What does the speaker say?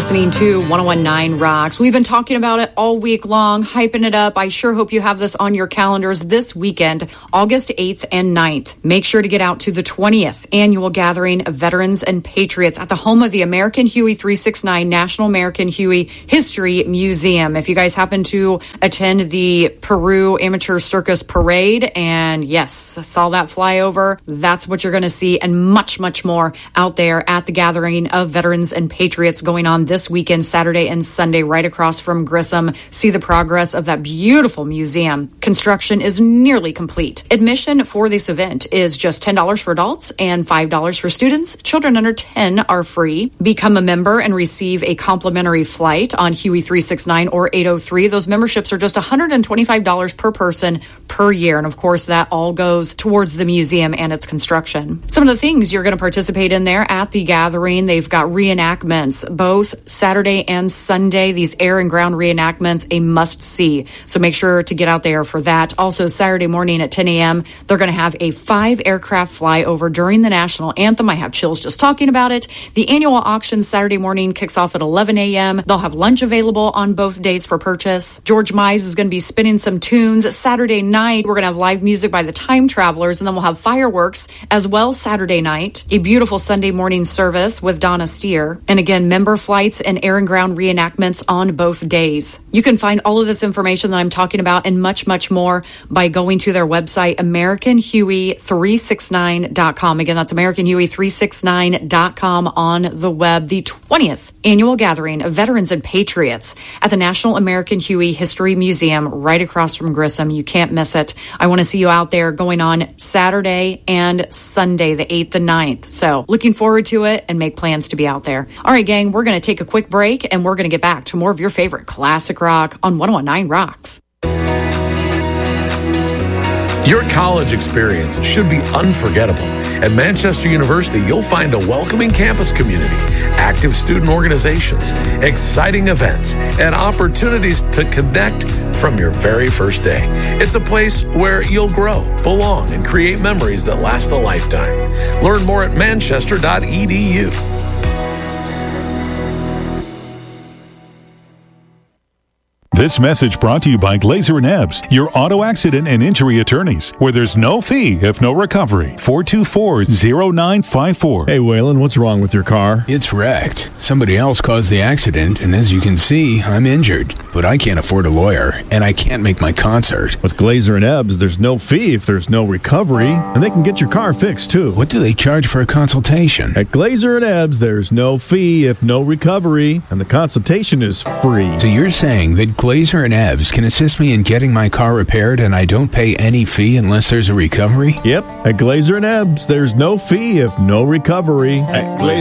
listening to 1019 Rocks. We've been talking about it all week long, hyping it up. I sure hope you have this on your calendars this weekend, August 8th and 9th. Make sure to get out to the 20th annual gathering of Veterans and Patriots at the home of the American Huey 369 National American Huey History Museum. If you guys happen to attend the Peru Amateur Circus Parade and yes, saw that flyover, that's what you're going to see and much, much more out there at the gathering of Veterans and Patriots going on this weekend, Saturday and Sunday, right across from Grissom. See the progress of that beautiful museum. Construction is nearly complete. Admission for this event is just $10 for adults and $5 for students. Children under 10 are free. Become a member and receive a complimentary flight on Huey 369 or 803. Those memberships are just $125 per person per year. And of course, that all goes towards the museum and its construction. Some of the things you're going to participate in there at the gathering, they've got reenactments both Saturday and Sunday. These air and ground reenactments, a must see. So make sure to get out there for that. Also, Saturday morning at 10 a.m., they're going to have a 5 aircraft flyover during the national anthem. I have chills just talking about it. The annual auction Saturday morning kicks off at 11 a.m. They'll have lunch available on both days for purchase. George Mize is going to be spinning some tunes. Saturday night, we're going to have live music by the Time Travelers, and then we'll have fireworks as well Saturday night. A beautiful Sunday morning service with Donna Steer. And again, member flights and air and ground reenactments on both days. You can find all of this information that I'm talking about and much, much more by going to their website, AmericanHuey369.com. Again, that's AmericanHuey369.com on the web. The 20th annual gathering of Veterans and Patriots at the National American Huey History Museum right across from Grissom. You can't miss it. I want to see you out there going on Saturday and Sunday, the 8th and 9th. So looking forward to it and make plans to be out there. All right, gang, we're going to take a quick break and we're going to get back to more of your favorite classic rock on 1019 Rocks. Your college experience should be unforgettable. At Manchester University, you'll find a welcoming campus community, active student organizations, exciting events, and opportunities to connect from your very first day. It's a place where you'll grow, belong, and create memories that last a lifetime. Learn more at manchester.edu. This message brought to you by Glazer & Ebbs, your auto accident and injury attorneys, where there's no fee if no recovery. 424-0954. Hey, Waylon, what's wrong with your car? It's wrecked. Somebody else caused the accident, and as you can see, I'm injured. But I can't afford a lawyer, and I can't make my concert. With Glazer & Ebbs, there's no fee if there's no recovery, and they can get your car fixed, too. What do they charge for a consultation? At Glazer & Ebbs, there's no fee if no recovery, and the consultation is free. So you're saying that Glazer & Ebbs can assist me in getting my car repaired and I don't pay any fee unless there's a recovery? Yep. At Glazer & Ebbs, there's no fee if no recovery. At Glazer